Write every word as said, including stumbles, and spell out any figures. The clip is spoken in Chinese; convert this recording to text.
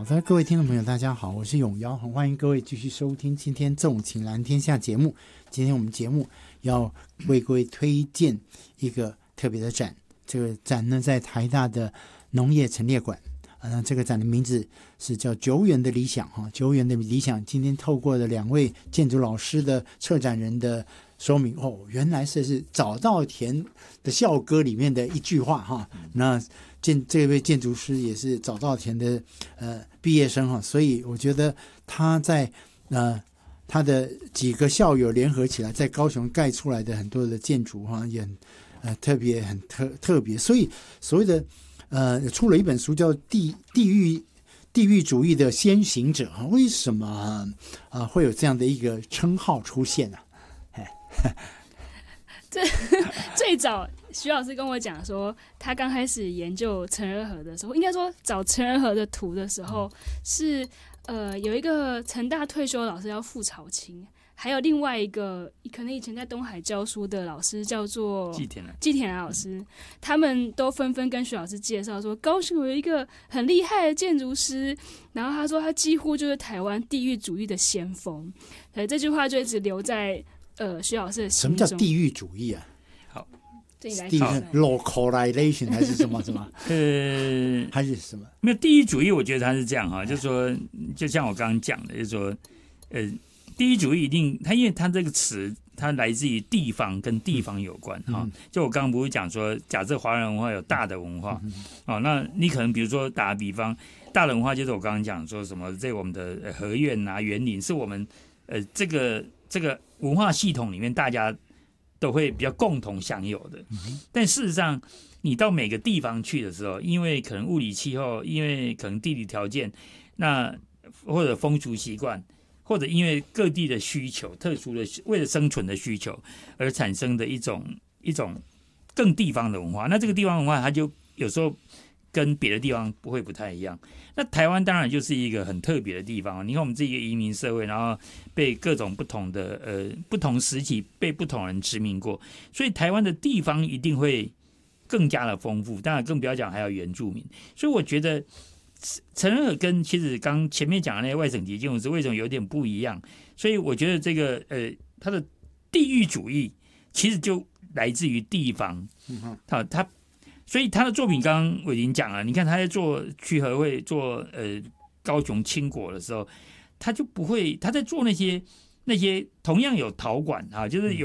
的，各位听众朋友大家好，我是永尧，很欢迎各位继续收听今天纵情蓝天下节目。今天我们节目要为各位推荐一个特别的展，这个展呢在台大的农业陈列馆，呃，这个展的名字是叫久远的理想哈，久远的理想。今天透过了两位建筑老师的策展人的说明，哦，原来是是早稻田的校歌里面的一句话哈。那建这位建筑师也是早稻田的呃毕业生哈，所以我觉得他在呃他的几个校友联合起来，在高雄盖出来的很多的建筑哈，也很呃特别很特特别，所以所谓的呃出了一本书叫地地狱地狱主义的先行者哈，为什么啊、呃、会有这样的一个称号出现呢、啊？ 这最早徐老师跟我讲说，他刚开始研究陈仁和的时候，应该说找陈仁和的图的时候，是呃有一个成大退休的老师叫傅朝清，还有另外一个可能以前在东海教书的老师叫做季田兰季田兰老师，他们都纷纷跟徐老师介绍说，高雄有一个很厉害的建筑师，然后他说他几乎就是台湾地域主义的先锋。对，这句话就一直留在呃徐老师的心中。 什么叫地域主义啊？ 对你来地说 localization 还是什么什么？ 呃， 还是什么？ 没有地域主义，我觉得它是这样哈，就是说，就像我刚刚讲的，就是说，呃，地域主义一定，它因为它这个词，它来自于地方，跟地方有关哈、嗯。就我刚刚不是讲说，假设华人文化有大的文化，嗯、哦，那你可能比如说打个比方，大的文化就是我刚刚讲说什么，在我们的河苑啊、园林，是我们呃这个这个文化系统里面大家都会比较共同享有的，但事实上，你到每个地方去的时候，因为可能物理气候，因为可能地理条件，那或者风俗习惯，或者因为各地的需求，特殊的为了生存的需求而产生的一种一种更地方的文化，那这个地方文化它就有时候跟别的地方不会不太一样。那台湾当然就是一个很特别的地方，你看我们这一个移民社会，然后被各种不同的呃不同时期被不同人殖民过，所以台湾的地方一定会更加的丰富，当然更不要讲还有原住民。所以我觉得陈仁和跟其实刚前面讲的那些外省籍建筑师为什么有点不一样，所以我觉得这个呃他的地域主义其实就来自于地方，他他。所以他的作品刚刚我已经讲了，你看他在做区合会、做呃高雄轻果的时候，他就不会他在做那些那些同样有陶馆啊，就是有